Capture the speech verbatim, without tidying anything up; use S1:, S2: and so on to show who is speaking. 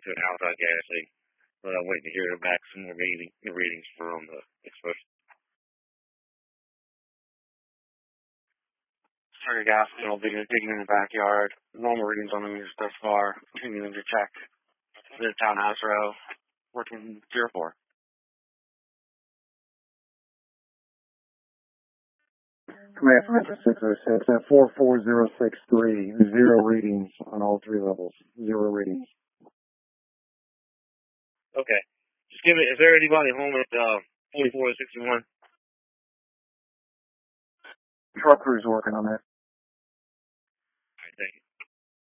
S1: to an outside gas leak, but I'm waiting to hear back some more reading, readings from the expression. Started gas still digging, digging in the backyard. Normal readings on the meters thus far. Continuing to check the townhouse row. Working zero four.
S2: Command five six oh six at four four zero six three. Zero readings on all three levels. Zero readings.
S1: Okay. Just give me, is there anybody home at uh, forty-four sixty-one?
S2: Truck crew's working on that.